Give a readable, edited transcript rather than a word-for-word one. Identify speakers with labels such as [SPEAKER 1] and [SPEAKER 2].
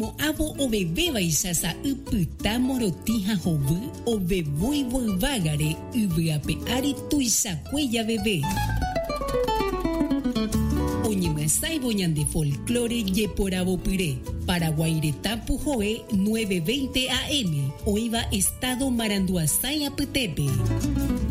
[SPEAKER 1] no avo o bebé baisasa upyta morotija hovy o bebui voivagare yvyape ari tuisakueya bebé. Oñemesaivo ñande folclore yeporavo pyré. Paraguaireta Pujoe 9:20 AM. Oiva Estado Maranduasaya Petepe.